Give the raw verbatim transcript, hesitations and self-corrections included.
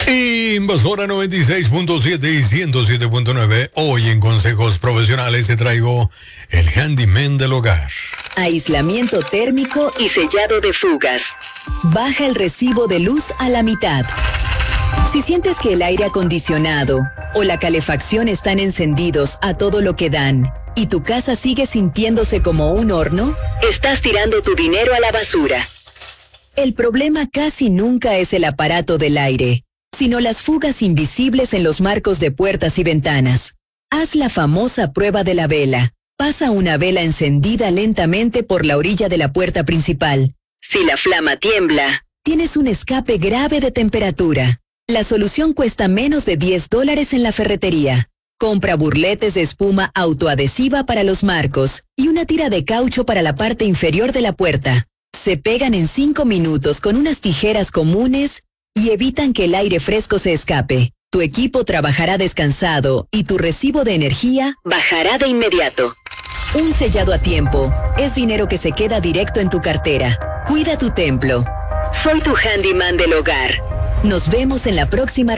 Invasora noventa y seis punto siete y ciento siete punto nueve. Hoy en Consejos Profesionales te traigo el handyman del hogar. Aislamiento térmico y sellado de fugas. Baja el recibo de luz a la mitad. Si sientes que el aire acondicionado o la calefacción están encendidos a todo lo que dan y tu casa sigue sintiéndose como un horno, estás tirando tu dinero a la basura. El problema casi nunca es el aparato del aire, sino las fugas invisibles en los marcos de puertas y ventanas. Haz la famosa prueba de la vela. Pasa una vela encendida lentamente por la orilla de la puerta principal. Si la flama tiembla, tienes un escape grave de temperatura. La solución cuesta menos de diez dólares en la ferretería. Compra burletes de espuma autoadhesiva para los marcos y una tira de caucho para la parte inferior de la puerta. Se pegan en cinco minutos con unas tijeras comunes y evitan que el aire fresco se escape. Tu equipo trabajará descansado y tu recibo de energía bajará de inmediato. Un sellado a tiempo es dinero que se queda directo en tu cartera. Cuida tu templo. Soy tu handyman del hogar. Nos vemos en la próxima